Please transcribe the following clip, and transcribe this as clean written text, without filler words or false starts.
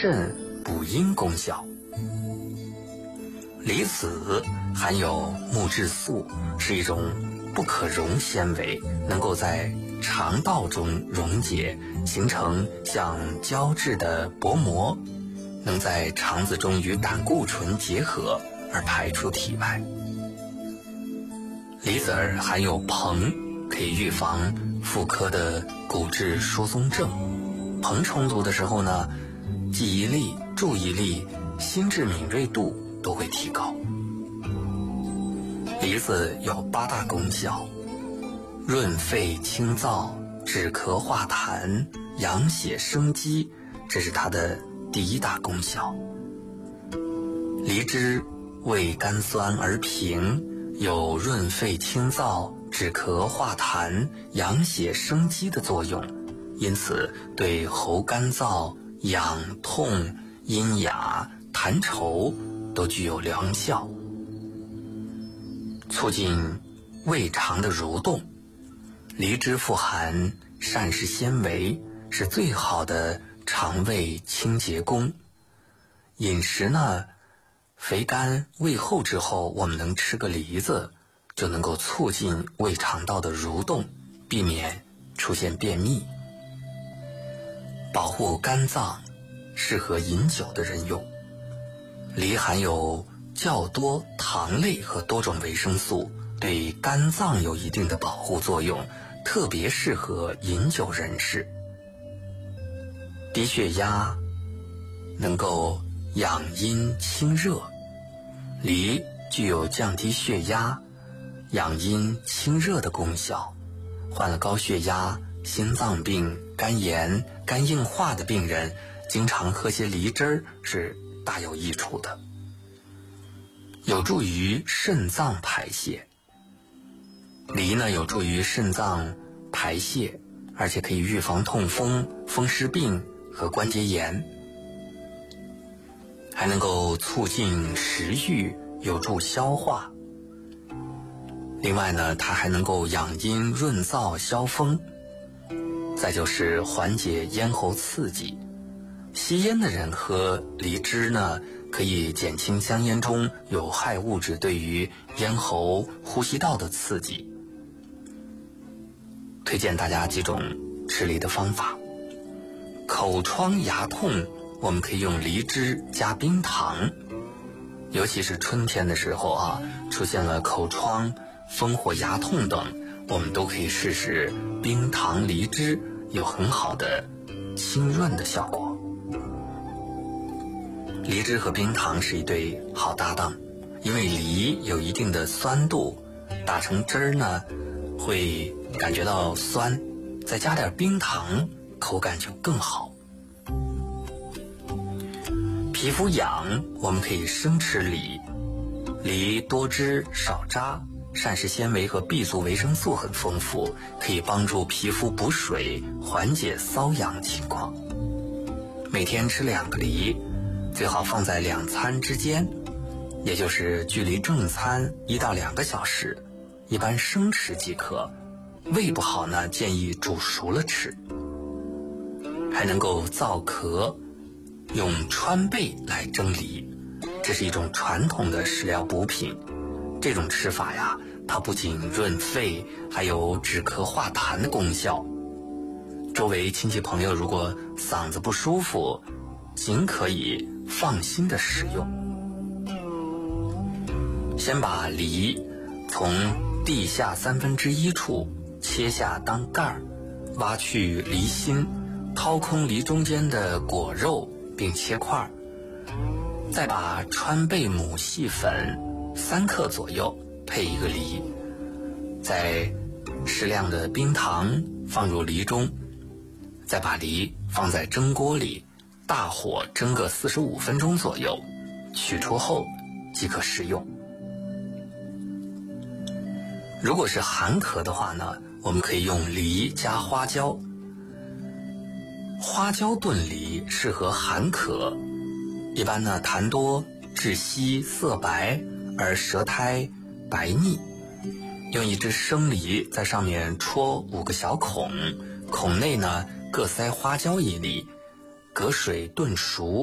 肾补阴功效。梨子含有木质素，是一种不可溶纤维，能够在肠道中溶解，形成像胶质的薄膜，能在肠子中与胆固醇结合而排出体外。梨子儿含有硼，可以预防妇科的骨质疏松症。硼充足的时候呢，记忆力、注意力、心智敏锐度都会提高。梨子有8大功效：润肺清燥、止咳化痰、养血生肌，这是它的第1大功效。梨汁味甘酸而平，有润肺清燥、止咳化痰、养血生肌的作用，因此对喉干燥、痒痛、阴哑、痰稠都具有良效。促进胃肠的蠕动，梨汁富含膳食纤维，是最好的肠胃清洁工。饮食呢，肥甘胃厚之后，我们能吃个梨子，就能够促进胃肠道的蠕动，避免出现便秘。保护肝脏，适合饮酒的人用。梨含有较多糖类和多种维生素，对肝脏有一定的保护作用，特别适合饮酒人士。低血压能够养阴清热，梨具有降低血压、养阴清热的功效。患了高血压、心脏病、肝炎、肝硬化的病人，经常喝些梨汁儿是大有益处的。有助于肾脏排泄，梨呢有助于肾脏排泄，而且可以预防痛风、风湿病和关节炎，还能够促进食欲，有助消化。另外呢，它还能够养阴润燥消风，再就是缓解咽喉刺激。吸烟的人喝梨汁呢，可以减轻香烟中有害物质对于咽喉、呼吸道的刺激。推荐大家几种吃梨的方法。口疮牙痛，我们可以用梨汁加冰糖，尤其是春天的时候出现了口疮、风火牙痛等，我们都可以试试冰糖梨汁，有很好的清润的效果。梨汁和冰糖是一对好搭档，因为梨有一定的酸度，打成汁儿呢会感觉到酸，再加点冰糖，口感就更好。皮肤痒，我们可以生吃梨，梨多汁少渣，膳食纤维和 B 族维生素很丰富，可以帮助皮肤补水，缓解瘙痒情况。每天吃2个梨，最好放在2餐之间，也就是距离正餐1到2个小时，一般生吃即可。胃不好呢，建议煮熟了吃。还能够燥咳，用川贝来蒸梨，这是一种传统的食疗补品。这种吃法呀，它不仅润肺，还有止咳化痰的功效。周围亲戚朋友如果嗓子不舒服，尽可以放心的食用。先把梨从地下1/3处切下当盖儿，挖去梨心，掏空梨中间的果肉并切块，再把川贝母细粉3克左右配1个梨，再适量的冰糖放入梨中，再把梨放在蒸锅里，大火蒸个45分钟左右，取出后即可食用。如果是寒咳的话呢，我们可以用梨加花椒。花椒炖梨适合寒咳，一般呢痰多、窒息、色白，而舌苔白腻。用一只生梨在上面戳5个小孔，孔内呢各塞花椒1粒，隔水炖熟。